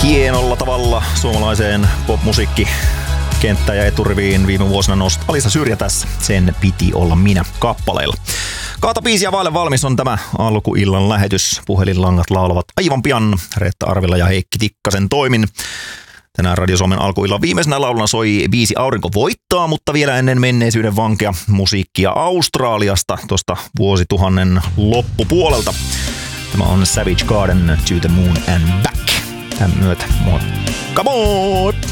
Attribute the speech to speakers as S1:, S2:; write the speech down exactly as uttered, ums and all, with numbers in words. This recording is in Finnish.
S1: hienolla tavalla suomalaiseen popmusiikkikenttään ja eturiviin viime vuosina noussut Alisa Syrjä tässä. Sen piti olla minä kappaleilla. Kahta biisiä vaille valmis on tämä alkuillan lähetys. Puhelinlangat laulavat aivan pian. Reetta Arvila ja Heikki Tikkasen toimin. Tänään Radio Suomen alkuillan viimeisenä lauluna soi biisi Aurinko voittaa, mutta vielä ennen menneisyyden vankea musiikkia Australiasta tuosta vuosituhannen loppupuolelta. Tämä on Savage Garden, To the Moon and Back. Tämän myötä, moi. Come on!